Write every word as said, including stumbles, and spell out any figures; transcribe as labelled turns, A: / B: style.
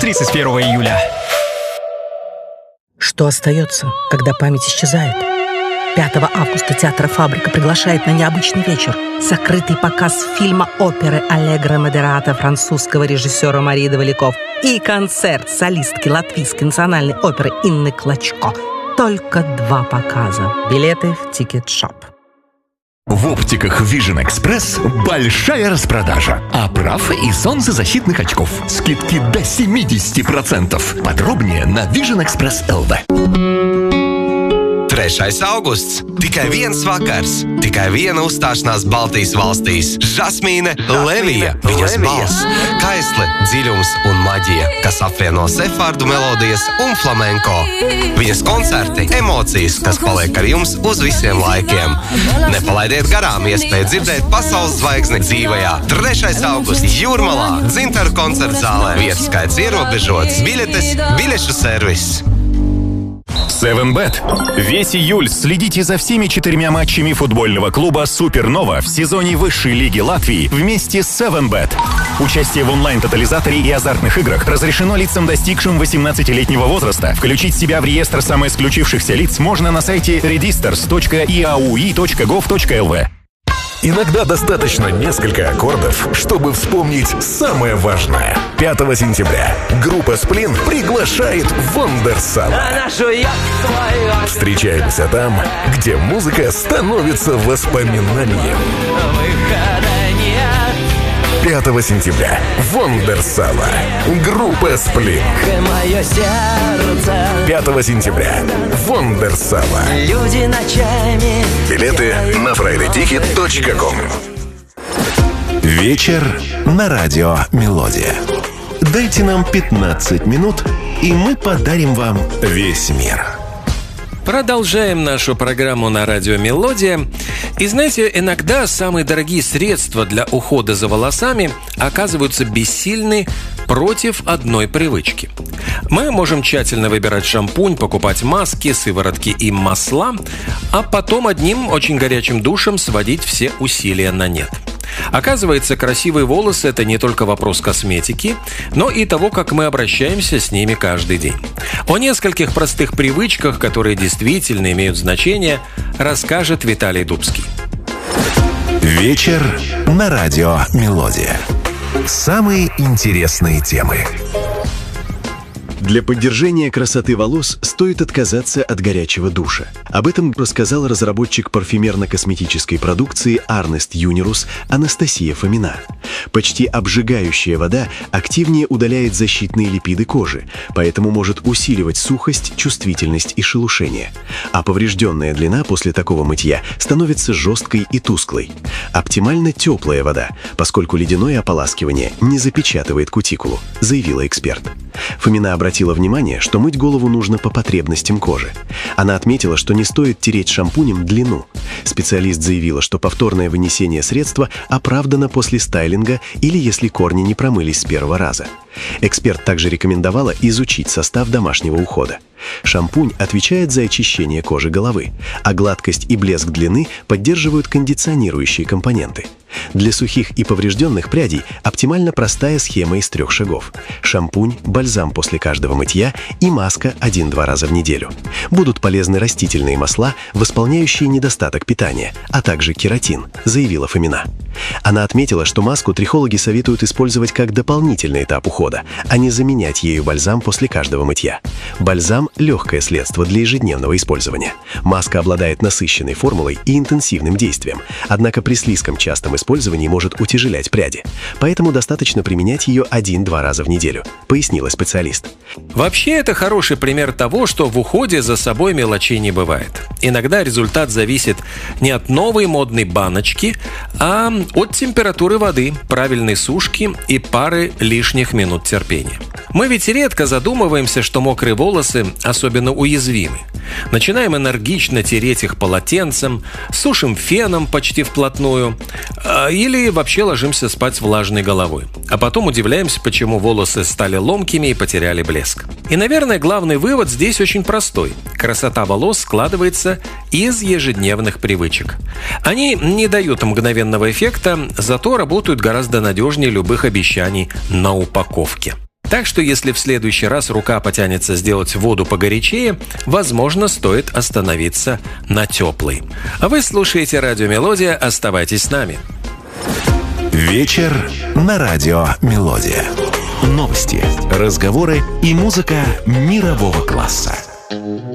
A: тридцать первого июля.
B: Что остается, когда память исчезает? пятого августа театр «Фабрика» приглашает на необычный вечер. Закрытый показ фильма оперы «Аллегро модерато» французского режиссера Марии де Валиков и концерт солистки Латвийской национальной оперы Инны Клочко. Только два показа. Билеты в Тикет-шоп.
C: В оптиках Vision Express большая распродажа оправ и солнцезащитных очков. Скидки до семьдесят процентов. Подробнее на Vision Express эл ви.
D: trešais augusts. Tikai viens vakars. Tikai viena uzstāšanās Baltijas valstīs. Žasmīne Levija. Viņas balss, kaisle, dziļums un maģija, kas apvieno sefārdu melodijas un flamenko. Viņas koncerti, emocijas, kas paliek ar jums uz visiem laikiem. Nepalaidiet garām iespēju dzirdēt pasaules zvaigzni dzīvajā. trešais augusts Jūrmalā, Dzintaru koncerta zālē. Vietas skaits ierobežots. Biļetes, biļešu servis.
E: севен бет. Весь июль следите за всеми четырьмя матчами футбольного клуба «Супернова» в сезоне высшей лиги Латвии вместе с севен бет. Участие в онлайн-тотализаторе и азартных играх разрешено лицам, достигшим восемнадцатилетнего возраста. Включить себя в реестр самоисключившихся лиц можно на сайте редистерс точка и эй ю и точка гов точка эл ви.
F: Иногда достаточно несколько аккордов, чтобы вспомнить самое важное. пятого сентября группа «Сплин» приглашает Вондерсала. Встречаемся там, где музыка становится воспоминанием. пятого сентября Вондерсала. Группа «Сплин». пятого сентября Вондерсала. Билеты на фрайдей тикет точка ком.
G: Вечер на радио «Мелодия». Дайте нам пятнадцать минут, и мы подарим вам весь мир.
H: Продолжаем нашу программу на радио «Мелодия». И знаете, иногда самые дорогие средства для ухода за волосами оказываются бессильны против одной привычки. Мы можем тщательно выбирать шампунь, покупать маски, сыворотки и масла, а потом одним очень горячим душем сводить все усилия на нет. Оказывается, красивые волосы – это не только вопрос косметики, но и того, как мы обращаемся с ними каждый день. О нескольких простых привычках, которые действительно имеют значение, расскажет Виталий Дубский.
G: Вечер на радио «Мелодия». Самые интересные темы.
I: Для поддержания красоты волос стоит отказаться от горячего душа. Об этом рассказал разработчик парфюмерно-косметической продукции Арнест Юнирус Анастасия Фомина. Почти обжигающая вода активнее удаляет защитные липиды кожи, поэтому может усиливать сухость, чувствительность и шелушение. А поврежденная длина после такого мытья становится жесткой и тусклой. Оптимально теплая вода, поскольку ледяное ополаскивание не запечатывает кутикулу, заявила эксперт. Фомина обратила внимание, что мыть голову нужно по потребностям кожи. Она отметила, что не стоит тереть шампунем длину. Специалист заявила, что повторное вынесение средства оправдано после стайлинга или если корни не промылись с первого раза. Эксперт также рекомендовала изучить состав домашнего ухода. Шампунь отвечает за очищение кожи головы, а гладкость и блеск длины поддерживают кондиционирующие компоненты. Для сухих и поврежденных прядей оптимально простая схема из трех шагов. Шампунь, бальзам после каждого мытья и маска один-два раза в неделю. Будут полезны растительные масла, восполняющие недостаток питания, а также кератин, заявила Фомина. Она отметила, что маску трихологи советуют использовать как дополнительный этап ухода, а не заменять ею бальзам после каждого мытья. Бальзам – легкое средство для ежедневного использования. Маска обладает насыщенной формулой и интенсивным действием, однако при слишком частом использовании может утяжелять пряди. Поэтому достаточно применять ее один-два раза в неделю, пояснила специалист.
H: Вообще, это хороший пример того, что в уходе за собой мелочей не бывает. Иногда результат зависит не от новой модной баночки, а от температуры воды, правильной сушки и пары лишних минут терпения. Мы ведь редко задумываемся, что мокрые волосы особенно уязвимы. Начинаем энергично тереть их полотенцем, сушим феном почти вплотную или вообще ложимся спать с влажной головой. А потом удивляемся, почему волосы стали ломкими и потеряли блеск. И, наверное, главный вывод здесь очень простой. Красота волос складывается из ежедневных привычек. Они не дают мгновенного эффекта, зато работают гораздо надежнее любых обещаний на упаковке. Так что если в следующий раз рука потянется сделать воду погорячее, возможно, стоит остановиться на теплой. А вы слушаете Радио Мелодия, оставайтесь с нами.
G: Вечер на Радио Мелодия. Новости, разговоры и музыка мирового класса.